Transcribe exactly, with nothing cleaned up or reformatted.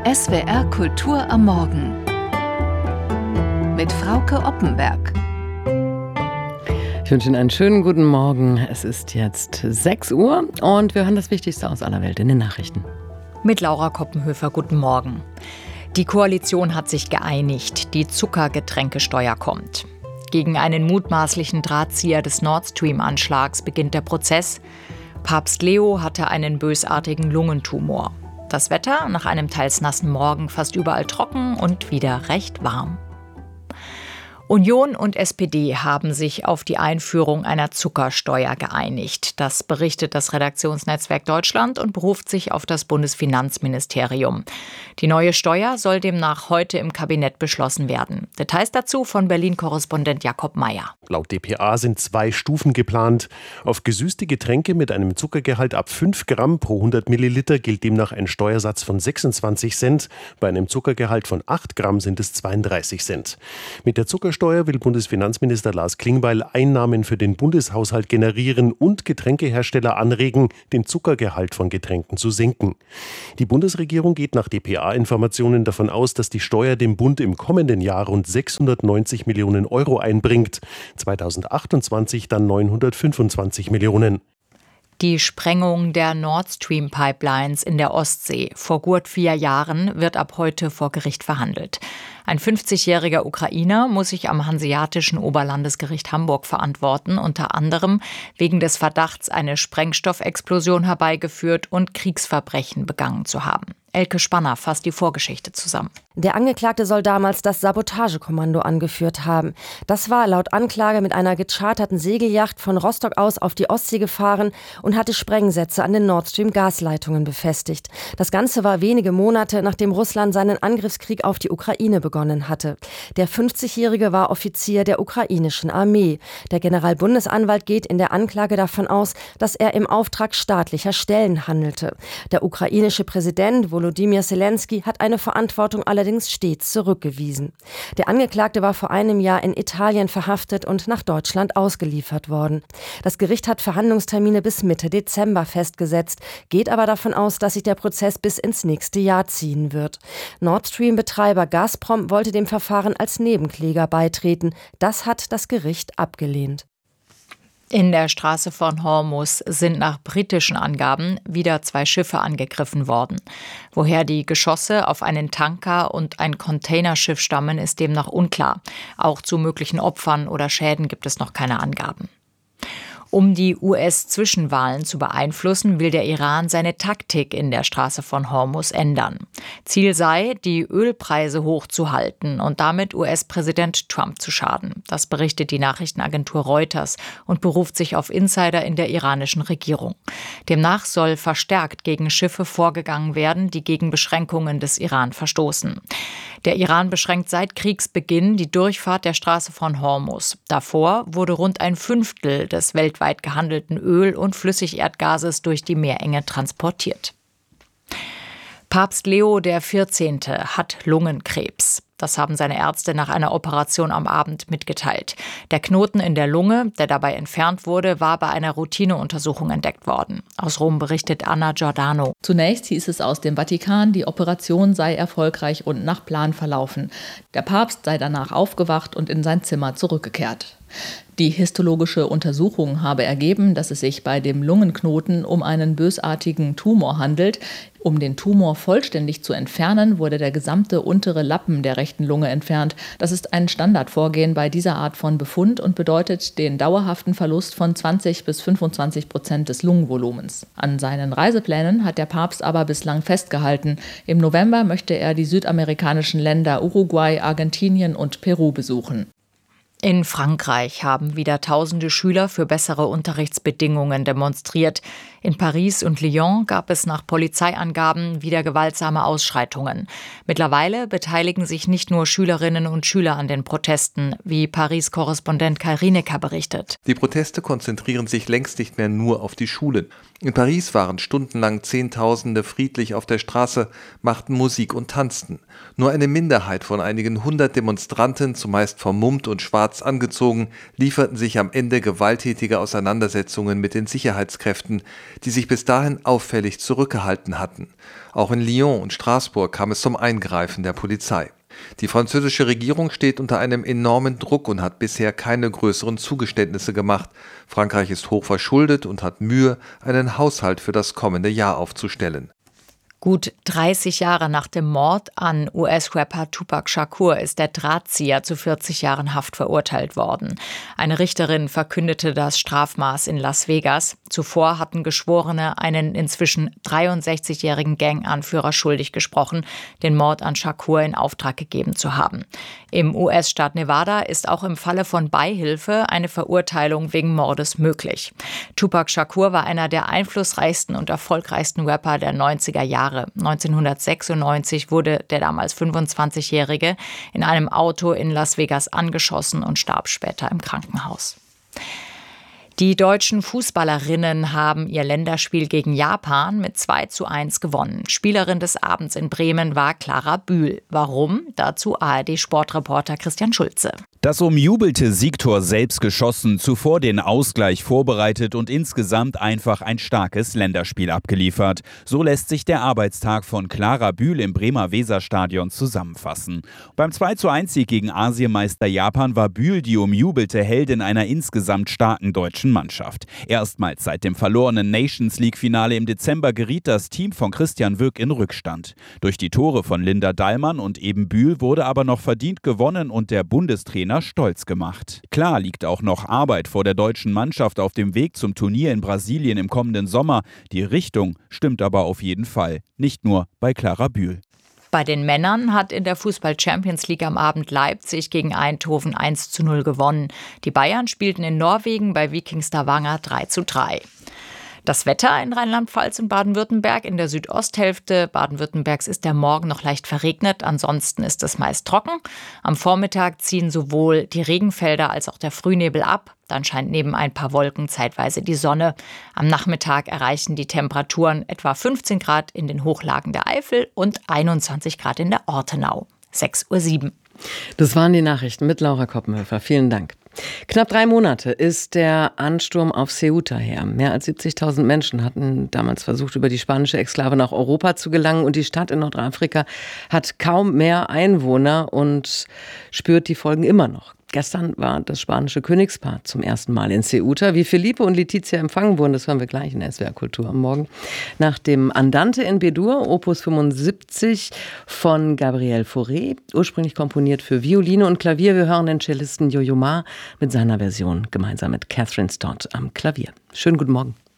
S W R Kultur am Morgen mit Frauke Oppenberg. Ich wünsche Ihnen einen schönen guten Morgen. Es ist jetzt sechs Uhr und wir hören das Wichtigste aus aller Welt in den Nachrichten. Mit Laura Koppenhöfer, guten Morgen. Die Koalition hat sich geeinigt, die Zuckergetränkesteuer kommt. Gegen einen mutmaßlichen Drahtzieher des Nord Stream-Anschlags beginnt der Prozess. Papst Leo hatte einen bösartigen Lungentumor. Das Wetter nach einem teils nassen Morgen fast überall trocken und wieder recht warm. Union und S P D haben sich auf die Einführung einer Zuckersteuer geeinigt. Das berichtet das Redaktionsnetzwerk Deutschland und beruft sich auf das Bundesfinanzministerium. Die neue Steuer soll demnach heute im Kabinett beschlossen werden. Details dazu von Berlin-Korrespondent Jakob Mayer. Laut D P A sind zwei Stufen geplant. Auf gesüßte Getränke mit einem Zuckergehalt ab fünf Gramm pro hundert Milliliter gilt demnach ein Steuersatz von sechsundzwanzig Cent. Bei einem Zuckergehalt von acht Gramm sind es zweiunddreißig Cent. Mit der Zuckersteuer will Bundesfinanzminister Lars Klingbeil Einnahmen für den Bundeshaushalt generieren und Getränkehersteller anregen, den Zuckergehalt von Getränken zu senken. Die Bundesregierung geht nach D P A-Informationen davon aus, dass die Steuer dem Bund im kommenden Jahr rund sechshundertneunzig Millionen Euro einbringt, zweitausendachtundzwanzig dann neunhundertfünfundzwanzig Millionen. Die Sprengung der Nord Stream Pipelines in der Ostsee vor gut vier Jahren wird ab heute vor Gericht verhandelt. Ein fünfzigjähriger Ukrainer muss sich am Hanseatischen Oberlandesgericht Hamburg verantworten, unter anderem wegen des Verdachts, eine Sprengstoffexplosion herbeigeführt und Kriegsverbrechen begangen zu haben. Elke Spanner fasst die Vorgeschichte zusammen. Der Angeklagte soll damals das Sabotagekommando angeführt haben. Das war laut Anklage mit einer gecharterten Segelyacht von Rostock aus auf die Ostsee gefahren und hatte Sprengsätze an den Nord Stream Gasleitungen befestigt. Das Ganze war wenige Monate, nachdem Russland seinen Angriffskrieg auf die Ukraine begonnen hatte. Der fünfzigjährige war Offizier der ukrainischen Armee. Der Generalbundesanwalt geht in der Anklage davon aus, dass er im Auftrag staatlicher Stellen handelte. Der ukrainische Präsident Volodymyr Zelensky hat eine Verantwortung allerdings stets zurückgewiesen. Der Angeklagte war vor einem Jahr in Italien verhaftet und nach Deutschland ausgeliefert worden. Das Gericht hat Verhandlungstermine bis Mitte Dezember festgesetzt, geht aber davon aus, dass sich der Prozess bis ins nächste Jahr ziehen wird. Nord Stream-Betreiber Gazprom wollte dem Verfahren als Nebenkläger beitreten. Das hat das Gericht abgelehnt. In der Straße von Hormuz sind nach britischen Angaben wieder zwei Schiffe angegriffen worden. Woher die Geschosse auf einen Tanker und ein Containerschiff stammen, ist demnach unklar. Auch zu möglichen Opfern oder Schäden gibt es noch keine Angaben. Um die U S-Zwischenwahlen zu beeinflussen, will der Iran seine Taktik in der Straße von Hormuz ändern. Ziel sei, die Ölpreise hochzuhalten und damit U S-Präsident Trump zu schaden. Das berichtet die Nachrichtenagentur Reuters und beruft sich auf Insider in der iranischen Regierung. Demnach soll verstärkt gegen Schiffe vorgegangen werden, die gegen Beschränkungen des Iran verstoßen. Der Iran beschränkt seit Kriegsbeginn die Durchfahrt der Straße von Hormuz. Davor wurde rund ein Fünftel des weltweit gehandelten Öl- und Flüssigerdgases durch die Meerenge transportiert. Papst Leo der vierzehnte hat Lungenkrebs. Das haben seine Ärzte nach einer Operation am Abend mitgeteilt. Der Knoten in der Lunge, der dabei entfernt wurde, war bei einer Routineuntersuchung entdeckt worden. Aus Rom berichtet Anna Giordano. Zunächst hieß es aus dem Vatikan, die Operation sei erfolgreich und nach Plan verlaufen. Der Papst sei danach aufgewacht und in sein Zimmer zurückgekehrt. Die histologische Untersuchung habe ergeben, dass es sich bei dem Lungenknoten um einen bösartigen Tumor handelt. Um den Tumor vollständig zu entfernen, wurde der gesamte untere Lappen der rechten Lunge entfernt. Das ist ein Standardvorgehen bei dieser Art von Befund und bedeutet den dauerhaften Verlust von zwanzig bis fünfundzwanzig Prozent des Lungenvolumens. An seinen Reiseplänen hat der Papst aber bislang festgehalten. Im November möchte er die südamerikanischen Länder Uruguay, Argentinien und Peru besuchen. In Frankreich haben wieder tausende Schüler für bessere Unterrichtsbedingungen demonstriert. In Paris und Lyon gab es nach Polizeiangaben wieder gewaltsame Ausschreitungen. Mittlerweile beteiligen sich nicht nur Schülerinnen und Schüler an den Protesten, wie Paris-Korrespondent Kai Rinecker berichtet. Die Proteste konzentrieren sich längst nicht mehr nur auf die Schulen. In Paris waren stundenlang Zehntausende friedlich auf der Straße, machten Musik und tanzten. Nur eine Minderheit von einigen hundert Demonstranten, zumeist vermummt und schwarz angezogen, lieferten sich am Ende gewalttätige Auseinandersetzungen mit den Sicherheitskräften. die sich bis dahin auffällig zurückgehalten hatten. Auch in Lyon und Straßburg kam es zum Eingreifen der Polizei. Die französische Regierung steht unter einem enormen Druck und hat bisher keine größeren Zugeständnisse gemacht. Frankreich ist hoch verschuldet und hat Mühe, einen Haushalt für das kommende Jahr aufzustellen. Gut dreißig Jahre nach dem Mord an U S-Rapper Tupac Shakur ist der Drahtzieher zu vierzig Jahren Haft verurteilt worden. Eine Richterin verkündete das Strafmaß in Las Vegas. Zuvor hatten Geschworene einen inzwischen dreiundsechzigjährigen Ganganführer schuldig gesprochen, den Mord an Shakur in Auftrag gegeben zu haben. Im U S-Staat Nevada ist auch im Falle von Beihilfe eine Verurteilung wegen Mordes möglich. Tupac Shakur war einer der einflussreichsten und erfolgreichsten Rapper der neunziger Jahre. neunzehnhundertsechsundneunzig wurde der damals fünfundzwanzigjährige in einem Auto in Las Vegas angeschossen und starb später im Krankenhaus. Die deutschen Fußballerinnen haben ihr Länderspiel gegen Japan mit zwei zu eins gewonnen. Spielerin des Abends in Bremen war Clara Bühl. Warum? Dazu A R D-Sportreporter Christian Schulze. Das umjubelte Siegtor selbst geschossen, zuvor den Ausgleich vorbereitet und insgesamt einfach ein starkes Länderspiel abgeliefert. So lässt sich der Arbeitstag von Clara Bühl im Bremer Weserstadion zusammenfassen. Beim zwei zu eins Sieg gegen Asienmeister Japan war Bühl die umjubelte Heldin einer insgesamt starken deutschen Mannschaft. Erstmals seit dem verlorenen Nations-League-Finale im Dezember geriet das Team von Christian Wück in Rückstand. Durch die Tore von Linda Dallmann und eben Bühl wurde aber noch verdient gewonnen und der Bundestrainer stolz gemacht. Klar liegt auch noch Arbeit vor der deutschen Mannschaft auf dem Weg zum Turnier in Brasilien im kommenden Sommer. Die Richtung stimmt aber auf jeden Fall, nicht nur bei Clara Bühl. Bei den Männern hat in der Fußball-Champions League am Abend Leipzig gegen Eindhoven eins zu null gewonnen. Die Bayern spielten in Norwegen bei Viking Stavanger drei zu drei. Das Wetter in Rheinland-Pfalz und Baden-Württemberg. In der Südosthälfte Baden-Württembergs ist der Morgen noch leicht verregnet. Ansonsten ist es meist trocken. Am Vormittag ziehen sowohl die Regenfelder als auch der Frühnebel ab. Dann scheint neben ein paar Wolken zeitweise die Sonne. Am Nachmittag erreichen die Temperaturen etwa fünfzehn Grad in den Hochlagen der Eifel und einundzwanzig Grad in der Ortenau. sechs Uhr sieben. Das waren die Nachrichten mit Laura Koppenhöfer. Vielen Dank. Knapp drei Monate ist der Ansturm auf Ceuta her. Mehr als siebzigtausend Menschen hatten damals versucht, über die spanische Exklave nach Europa zu gelangen. Und die Stadt in Nordafrika hat kaum mehr Einwohner und spürt die Folgen immer noch. Gestern war das spanische Königspaar zum ersten Mal in Ceuta. Wie Felipe und Letizia empfangen wurden, das hören wir gleich in der S W R Kultur am Morgen. Nach dem Andante in B-Dur, Opus fünfundsiebzig von Gabriel Fauré, ursprünglich komponiert für Violine und Klavier. Wir hören den Cellisten Yo-Yo Ma mit seiner Version gemeinsam mit Catherine Stott am Klavier. Schönen guten Morgen.